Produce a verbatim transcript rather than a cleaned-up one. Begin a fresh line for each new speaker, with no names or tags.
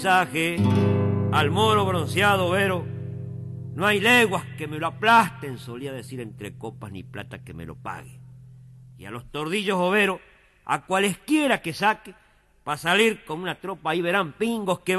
mensaje al moro bronceado Vero, no hay leguas que me lo aplasten, solía decir entre copas, ni plata que me lo pague. Y a los tordillos overos, a cualesquiera que saque, pa' salir con una tropa ahí verán pingos que